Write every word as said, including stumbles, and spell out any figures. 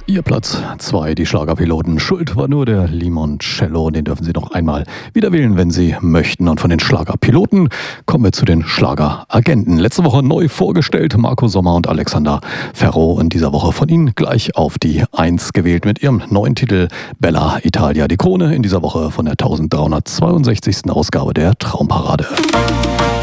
Ihr Platz zwei, die Schlagerpiloten. Schuld war nur der Limoncello. Den dürfen Sie noch einmal wieder wählen, wenn Sie möchten. Und von den Schlagerpiloten kommen wir zu den Schlageragenten. Letzte Woche neu vorgestellt, Marco Sommer und Alexander Ferro. In dieser Woche von Ihnen gleich auf die eins gewählt mit ihrem neuen Titel Bella Italia. Die Krone in dieser Woche von der dreizehnhundertzweiundsechzigsten Ausgabe der Traumparade.